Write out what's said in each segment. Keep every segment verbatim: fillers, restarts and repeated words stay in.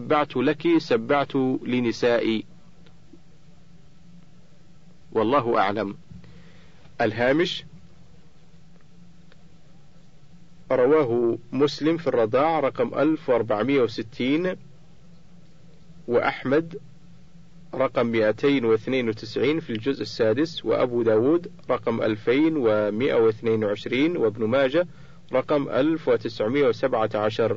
سبعت لك سبعت لنسائي. والله أعلم. الهامش: رواه مسلم في الرضاع رقم ألف وأربعمائة وستين، وأحمد رقم مئتين واثنين وتسعين في الجزء السادس، وأبو داود رقم ألفين ومئة واثنين وعشرين، وابن ماجه رقم ألف وتسعمائة وسبعة عشر.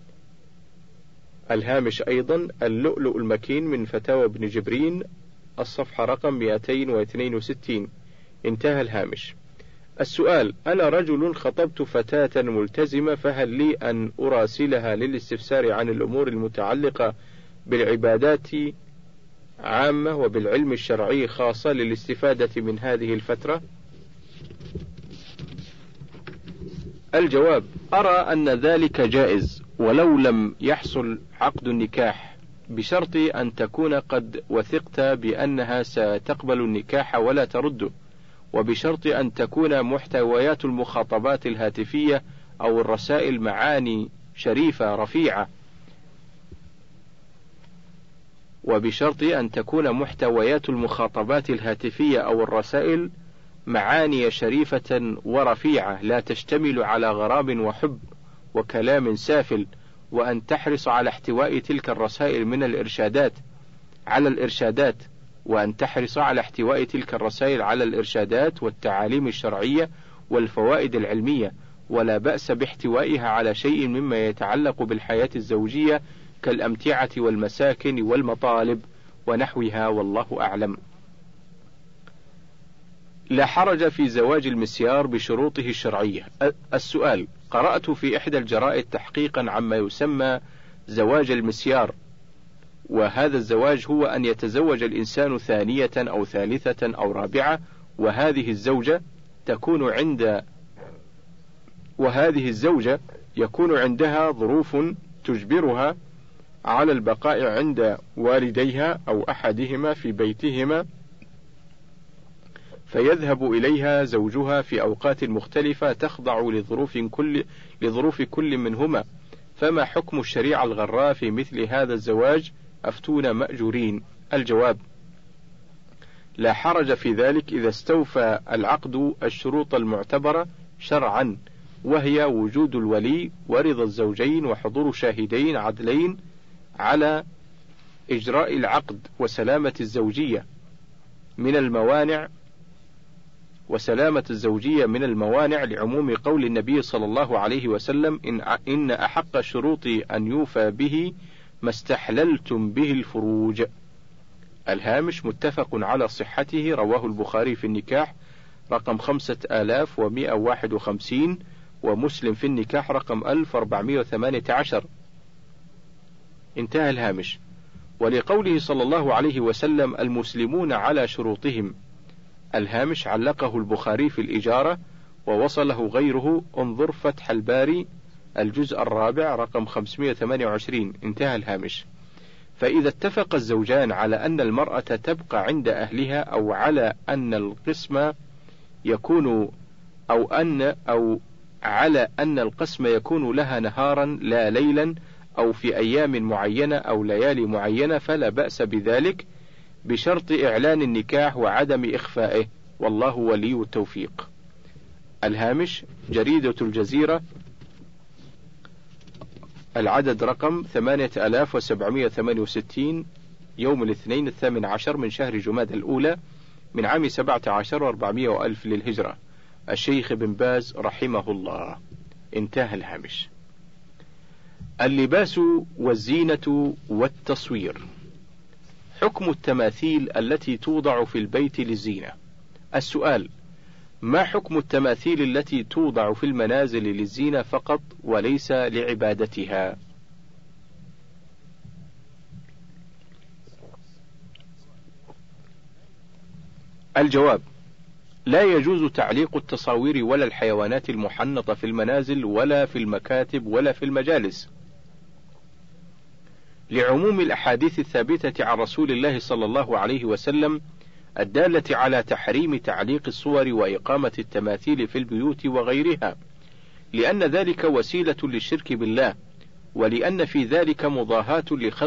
الهامش أيضا: اللؤلؤ المكين من فتاوى ابن جبرين، الصفحة رقم مئتين واثنين وستين. انتهى الهامش. السؤال: أنا رجل خطبت فتاة ملتزمة، فهل لي أن أراسلها للاستفسار عن الأمور المتعلقة بالعبادات عامة وبالعلم الشرعي خاصة للاستفادة من هذه الفترة؟ الجواب: أرى أن ذلك جائز ولو لم يحصل عقد النكاح، بشرط أن تكون قد وثقت بأنها ستقبل النكاح ولا ترده، وبشرط أن تكون محتويات المخاطبات الهاتفية أو الرسائل معاني شريفة رفيعة، وبشرط أن تكون محتويات المخاطبات الهاتفية أو الرسائل معاني شريفة ورفيعة، لا تشتمل على غرام وحب وكلام سافل، وأن تحرص على احتواء تلك الرسائل من الإرشادات على الإرشادات وأن تحرص على احتواء تلك الرسائل على الإرشادات والتعاليم الشرعية والفوائد العلمية، ولا بأس باحتوائها على شيء مما يتعلق بالحياة الزوجية كالأمتعة والمساكن والمطالب ونحوها، والله أعلم. لا حرج في زواج المسيار بشروطه الشرعية. السؤال: قرأت في إحدى الجرائد تحقيقا عما يسمى زواج المسيار، وهذا الزواج هو أن يتزوج الإنسان ثانية أو ثالثة أو رابعة، وهذه الزوجة تكون عند وهذه الزوجة يكون عندها ظروف تجبرها على البقاء عند والديها أو أحدهما في بيتهما، فيذهب إليها زوجها في أوقات مختلفة تخضع لظروف كل لظروف كل منهما، فما حكم الشريعة الغراء في مثل هذا الزواج؟ أفتونا مأجورين. الجواب: لا حرج في ذلك إذا استوفى العقد الشروط المعتبرة شرعا، وهي وجود الولي ورضا الزوجين وحضور شاهدين عدلين على إجراء العقد، وسلامة الزوجية من الموانع وسلامة الزوجية من الموانع لعموم قول النبي صلى الله عليه وسلم: إن, إن أحق الشروط أن يوفى به ما استحللتم به الفروج. الهامش: متفق على صحته، رواه البخاري في النكاح رقم خمسة آلاف ومئة وواحد وخمسين، ومسلم في النكاح رقم ألف وأربعمائة وثمانية عشر. انتهى الهامش. ولقوله صلى الله عليه وسلم: المسلمون على شروطهم. الهامش: علقه البخاري في الإجارة ووصله غيره، انظر فتح الباري الجزء الرابع رقم خمسمائة وثمانية وعشرين. انتهى الهامش. فإذا اتفق الزوجان على أن المرأة تبقى عند أهلها، أو على أن القسم يكون أو أن أو على أن القسم يكون لها نهارا لا ليلا، أو في أيام معينة أو ليالي معينة، فلا بأس بذلك، بشرط إعلان النكاح وعدم إخفائه، والله ولي التوفيق. الهامش: جريدة الجزيرة، العدد رقم ثمانية آلاف وسبعمائة وثمانية وستين، يوم الاثنين الثامن عشر من شهر جماد الأولى من عام سبعة عشر وأربعمائة وألف للهجرة، الشيخ بن باز رحمه الله. انتهى الهامش. اللباس والزينة والتصوير. حكم التماثيل التي توضع في البيت للزينة. السؤال: ما حكم التماثيل التي توضع في المنازل للزينة فقط وليس لعبادتها؟ الجواب: لا يجوز تعليق التصاوير ولا الحيوانات المحنطة في المنازل ولا في المكاتب ولا في المجالس، لعموم الأحاديث الثابتة عن رسول الله صلى الله عليه وسلم الدالة على تحريم تعليق الصور وإقامة التماثيل في البيوت وغيرها، لأن ذلك وسيلة للشرك بالله، ولأن في ذلك مضاهاة لخلق